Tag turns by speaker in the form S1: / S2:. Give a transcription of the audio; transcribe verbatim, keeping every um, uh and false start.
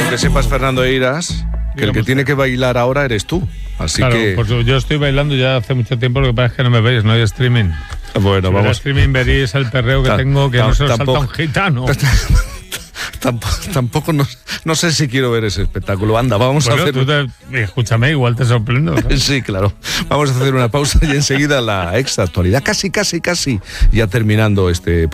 S1: que sepas, Fernando Eiras, que el que tiene que bailar ahora eres tú. Así
S2: claro,
S1: que...
S2: pues yo estoy bailando ya hace mucho tiempo, lo que pasa es que no me veis, no hay streaming.
S1: Bueno,
S2: si
S1: vamos.
S2: Si streaming veréis el perreo que
S1: Ta-
S2: tengo, que
S1: ta-
S2: no se lo
S1: tampoco-
S2: salta un gitano.
S1: Tampoco, tampoco no, no sé si quiero ver ese espectáculo. Anda, vamos
S2: Bueno,
S1: a hacer...
S2: tú te, escúchame, igual te sorprendo, ¿no?
S1: Sí, claro. Vamos a hacer una pausa y enseguida la extra actualidad. Casi, casi, casi ya terminando este